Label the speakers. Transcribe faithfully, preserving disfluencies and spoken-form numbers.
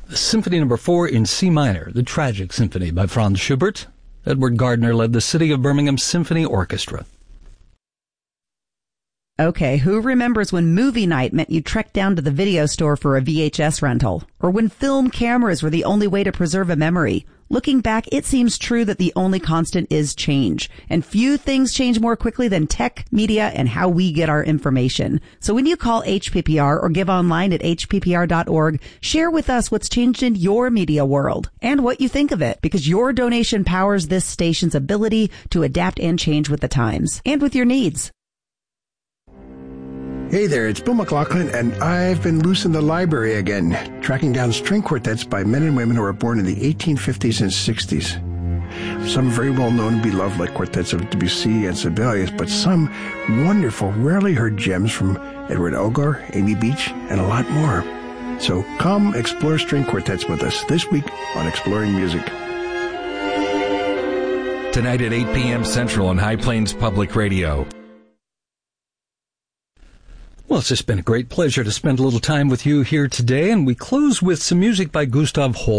Speaker 1: Symphony Number Four in C minor, the Tragic Symphony by Franz Schubert. Edward Gardner led the City of Birmingham Symphony Orchestra.
Speaker 2: Okay, who remembers when movie night meant you trekked down to the video store for a V H S rental? Or when film cameras were the only way to preserve a memory? Looking back, it seems true that the only constant is change. And few things change more quickly than tech, media, and how we get our information. So when you call H P P R or give online at H P P R dot org, share with us what's changed in your media world and what you think of it, because your donation powers this station's ability to adapt and change with the times and with your needs.
Speaker 3: Hey there, it's Bill McLaughlin, and I've been loose in the library again, tracking down string quartets by men and women who were born in the eighteen fifties and sixties. Some very well known and beloved, like quartets of Debussy and Sibelius, but some wonderful, rarely heard gems from Edward Elgar, Amy Beach, and a lot more. So come explore string quartets with us this week on Exploring Music.
Speaker 4: Tonight at eight p.m. Central on High Plains Public Radio.
Speaker 1: Well, it's just been a great pleasure to spend a little time with you here today, and we close with some music by Gustav Holst.